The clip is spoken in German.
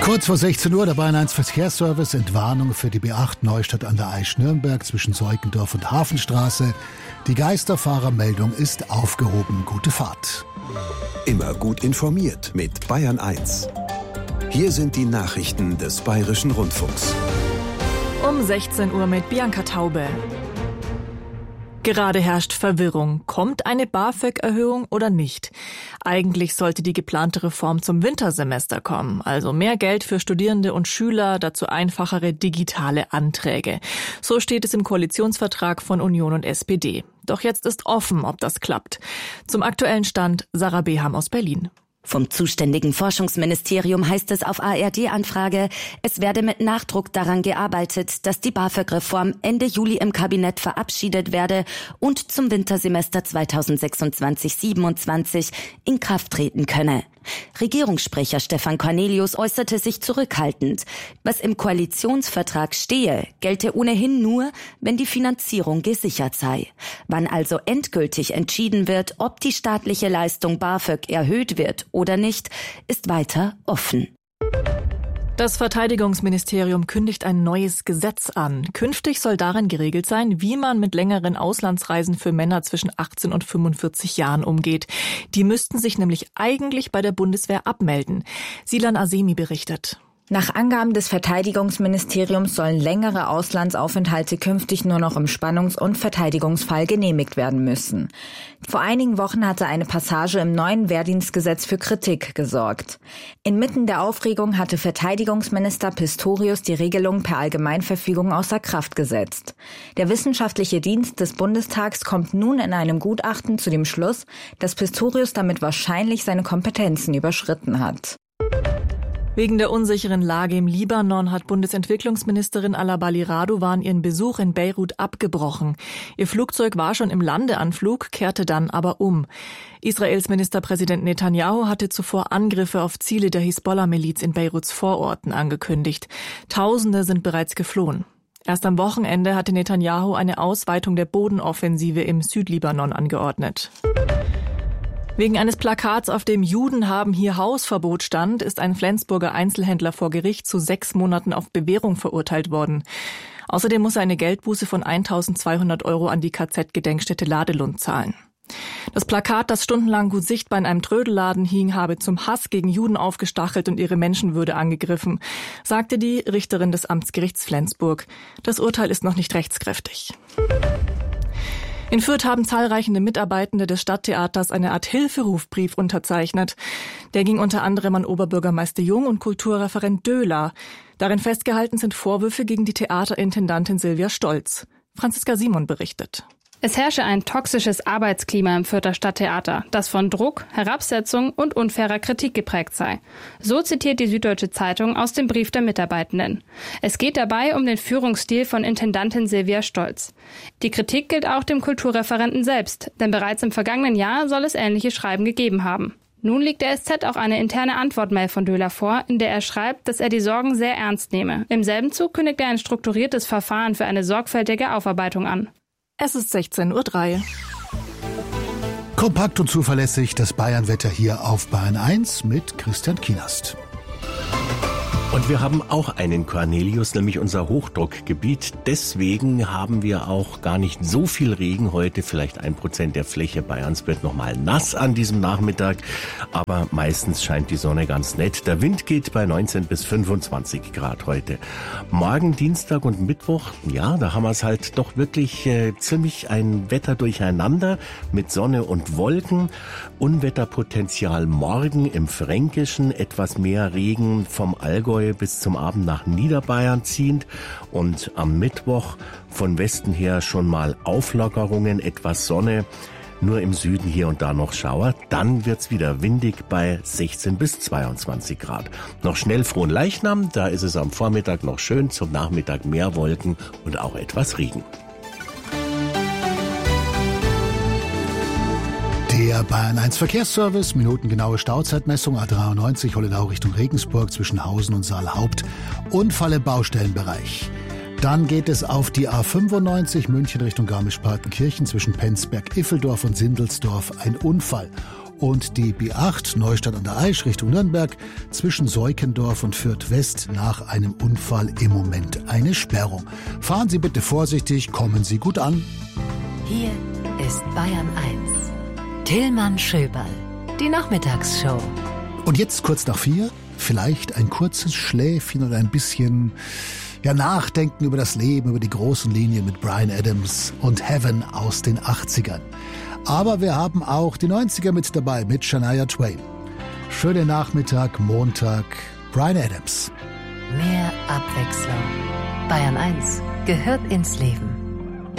Kurz vor 16 Uhr, der Bayern 1 Verkehrsservice, Entwarnung für die B8 Neustadt an der Aisch-Nürnberg zwischen Seukendorf und Hafenstraße. Die Geisterfahrermeldung ist aufgehoben. Gute Fahrt. Immer gut informiert mit Bayern 1. Hier sind die Nachrichten des Bayerischen Rundfunks. Um 16 Uhr mit Bianca Taube. Gerade herrscht Verwirrung. Kommt eine BAföG-Erhöhung oder nicht? Eigentlich sollte die geplante Reform zum Wintersemester kommen. Also mehr Geld für Studierende und Schüler, dazu einfachere digitale Anträge. So steht es im Koalitionsvertrag von Union und SPD. Doch jetzt ist offen, ob das klappt. Zum aktuellen Stand Sarah Beham aus Berlin. Vom zuständigen Forschungsministerium heißt es auf ARD-Anfrage, es werde mit Nachdruck daran gearbeitet, dass die BAföG-Reform Ende Juli im Kabinett verabschiedet werde und zum Wintersemester 2026/27 in Kraft treten könne. Regierungssprecher Stefan Cornelius äußerte sich zurückhaltend. Was im Koalitionsvertrag stehe, gelte ohnehin nur, wenn die Finanzierung gesichert sei. Wann also endgültig entschieden wird, ob die staatliche Leistung BAföG erhöht wird oder nicht, ist weiter offen. Das Verteidigungsministerium kündigt ein neues Gesetz an. Künftig soll darin geregelt sein, wie man mit längeren Auslandsreisen für Männer zwischen 18 und 45 Jahren umgeht. Die müssten sich nämlich eigentlich bei der Bundeswehr abmelden. Silan Asemi berichtet. Nach Angaben des Verteidigungsministeriums sollen längere Auslandsaufenthalte künftig nur noch im Spannungs- und Verteidigungsfall genehmigt werden müssen. Vor einigen Wochen hatte eine Passage im neuen Wehrdienstgesetz für Kritik gesorgt. Inmitten der Aufregung hatte Verteidigungsminister Pistorius die Regelung per Allgemeinverfügung außer Kraft gesetzt. Der wissenschaftliche Dienst des Bundestags kommt nun in einem Gutachten zu dem Schluss, dass Pistorius damit wahrscheinlich seine Kompetenzen überschritten hat. Wegen der unsicheren Lage im Libanon hat Bundesentwicklungsministerin Alabali Radovan ihren Besuch in Beirut abgebrochen. Ihr Flugzeug war schon im Landeanflug, kehrte dann aber um. Israels Ministerpräsident Netanyahu hatte zuvor Angriffe auf Ziele der Hisbollah-Miliz in Beiruts Vororten angekündigt. Tausende sind bereits geflohen. Erst am Wochenende hatte Netanyahu eine Ausweitung der Bodenoffensive im Südlibanon angeordnet. Wegen eines Plakats, auf dem Juden haben hier Hausverbot stand, ist ein Flensburger Einzelhändler vor Gericht zu 6 Monaten auf Bewährung verurteilt worden. Außerdem muss er eine Geldbuße von 1.200 € an die KZ-Gedenkstätte Ladelund zahlen. Das Plakat, das stundenlang gut sichtbar in einem Trödelladen hing, habe zum Hass gegen Juden aufgestachelt und ihre Menschenwürde angegriffen, sagte die Richterin des Amtsgerichts Flensburg. Das Urteil ist noch nicht rechtskräftig. In Fürth haben zahlreiche Mitarbeitende des Stadttheaters eine Art Hilferufbrief unterzeichnet. Der ging unter anderem an Oberbürgermeister Jung und Kulturreferent Döhler. Darin festgehalten sind Vorwürfe gegen die Theaterintendantin Silvia Stolz. Franziska Simon berichtet. Es herrsche ein toxisches Arbeitsklima im Fürther Stadttheater, das von Druck, Herabsetzung und unfairer Kritik geprägt sei. So zitiert die Süddeutsche Zeitung aus dem Brief der Mitarbeitenden. Es geht dabei um den Führungsstil von Intendantin Silvia Stolz. Die Kritik gilt auch dem Kulturreferenten selbst, denn bereits im vergangenen Jahr soll es ähnliche Schreiben gegeben haben. Nun liegt der SZ auch eine interne Antwortmail von Döhler vor, in der er schreibt, dass er die Sorgen sehr ernst nehme. Im selben Zug kündigt er ein strukturiertes Verfahren für eine sorgfältige Aufarbeitung an. Es ist 16:03 Uhr. Kompakt und zuverlässig das Bayernwetter hier auf Bayern 1 mit Christian Kienast. Und wir haben auch einen Cornelius, nämlich unser Hochdruckgebiet. Deswegen haben wir auch gar nicht so viel Regen heute. Vielleicht 1% der Fläche Bayerns wird nochmal nass an diesem Nachmittag. Aber meistens scheint die Sonne ganz nett. Der Wind geht bei 19 bis 25 Grad heute. Morgen, Dienstag und Mittwoch, ja, da haben wir es halt doch wirklich ziemlich ein Wetter durcheinander mit Sonne und Wolken. Unwetterpotenzial morgen im Fränkischen, etwas mehr Regen vom Allgäu bis zum Abend nach Niederbayern ziehend und am Mittwoch von Westen her schon mal Auflockerungen, etwas Sonne, nur im Süden hier und da noch Schauer. Dann wird's wieder windig bei 16 bis 22 Grad. Noch schnell frohen Leichnam, da ist es am Vormittag noch schön, zum Nachmittag mehr Wolken und auch etwas Regen. Der Bayern 1 Verkehrsservice, minutengenaue Stauzeitmessung A93 Hollenau Richtung Regensburg zwischen Hausen und Saalhaupt, Unfall im Baustellenbereich. Dann geht es auf die A95 München Richtung Garmisch-Partenkirchen zwischen Penzberg-Iffeldorf und Sindelsdorf, ein Unfall. und die B8 Neustadt an der Aisch Richtung Nürnberg zwischen Seukendorf und Fürth West nach einem Unfall im Moment eine Sperrung. Fahren Sie bitte vorsichtig, kommen Sie gut an. Hier ist Bayern 1. Tillmann Schöberl, die Nachmittagsshow. Und jetzt kurz nach 4, vielleicht ein kurzes Schläfchen oder ein bisschen nachdenken über das Leben, über die großen Linien mit Bryan Adams und Heaven aus den 80ern. Aber wir haben auch die 90er mit dabei, mit Shania Twain. Schönen Nachmittag, Montag, Bryan Adams. Mehr Abwechslung. Bayern 1 gehört ins Leben.